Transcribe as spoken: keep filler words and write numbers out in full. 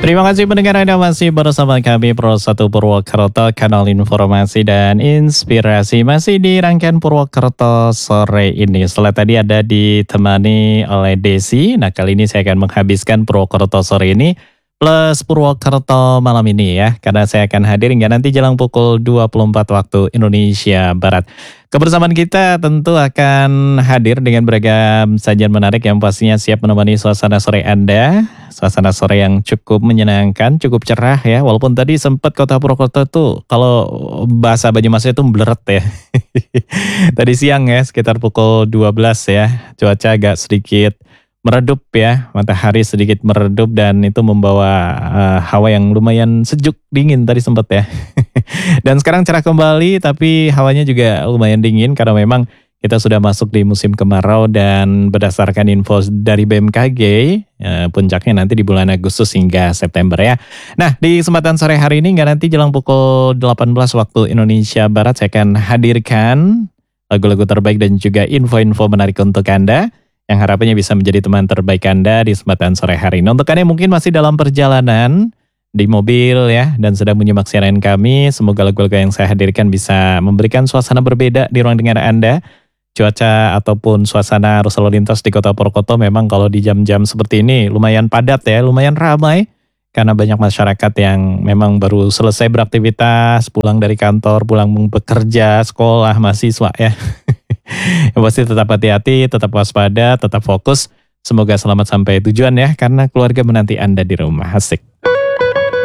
Terima kasih pendengar Anda masih bersama kami Pro satu Purwokerto, kanal informasi dan inspirasi masih di rangkaian Purwokerto sore ini. Setelah tadi ada ditemani oleh Desi, nah kali ini saya akan menghabiskan Purwokerto sore ini plus Purwokerto malam ini ya, karena saya akan hadir hingga nanti jelang pukul dua puluh empat waktu Indonesia Barat. Kebersamaan kita tentu akan hadir dengan beragam sajian menarik yang pastinya siap menemani suasana sore Anda. Suasana sore yang cukup menyenangkan, cukup cerah ya. Walaupun tadi sempat kota Purwokerto tuh kalau bahasa Banyumasnya itu bleret ya. Tadi siang ya sekitar pukul dua belas ya. Cuaca agak sedikit meredup ya. Matahari sedikit meredup dan itu membawa uh, hawa yang lumayan sejuk, dingin tadi sempat ya. Dan sekarang cerah kembali tapi hawanya juga lumayan dingin karena memang kita sudah masuk di musim kemarau dan berdasarkan info dari B M K G, eh, puncaknya nanti di bulan Agustus hingga September ya. Nah, di kesempatan sore hari ini nggak nanti jelang pukul delapan belas waktu Indonesia Barat saya akan hadirkan lagu-lagu terbaik dan juga info-info menarik untuk Anda yang harapannya bisa menjadi teman terbaik Anda di kesempatan sore hari ini. Untuk Anda yang mungkin masih dalam perjalanan di mobil ya dan sedang menyimak siaran kami, semoga lagu-lagu yang saya hadirkan bisa memberikan suasana berbeda di ruang dengar Anda. Cuaca ataupun suasana arus lalu lintas di kota Purwokerto memang kalau di jam-jam seperti ini lumayan padat ya, lumayan ramai. Karena banyak masyarakat yang memang baru selesai beraktivitas, pulang dari kantor, pulang bekerja, sekolah, mahasiswa ya. Yang pasti tetap hati-hati, tetap waspada, tetap fokus. Semoga selamat sampai tujuan ya, karena keluarga menanti Anda di rumah. Asik.